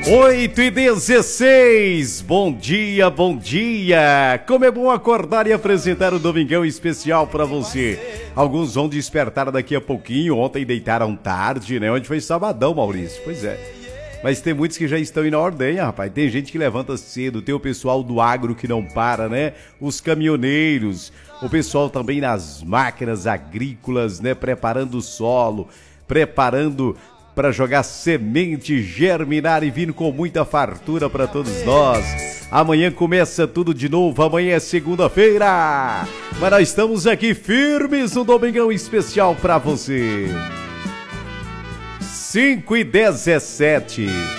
8h16, bom dia, bom dia! Como é bom acordar e apresentar o Domingão especial pra você. Alguns vão despertar daqui a pouquinho, ontem deitaram tarde, né? Onde foi sabadão, Maurício? Pois é. Mas tem muitos que já estão indo na ordenha, rapaz. Tem gente que levanta cedo, tem o pessoal do agro que não para, né? Os caminhoneiros, o pessoal também nas máquinas agrícolas, né? Preparando o solo, preparando para jogar semente, germinar e vir com muita fartura para todos nós. Amanhã começa tudo de novo, amanhã é segunda-feira. Mas nós estamos aqui firmes no Domingão especial para você. 5h17.